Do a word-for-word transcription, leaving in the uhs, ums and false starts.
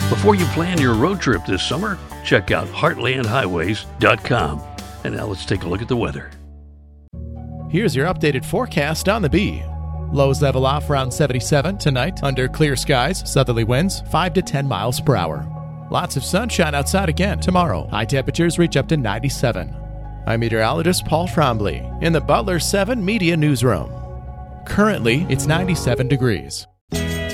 Before you plan your road trip this summer, check out heartland highways dot com. And now let's take a look at the weather. Here's your updated forecast on the B. Lows level off around seventy-seven tonight under clear skies, southerly winds five to ten miles per hour. Lots of sunshine outside again tomorrow. High temperatures reach up to ninety-seven. I'm meteorologist Paul Trombley in the Butler seven Media Newsroom. Currently, it's ninety-seven degrees.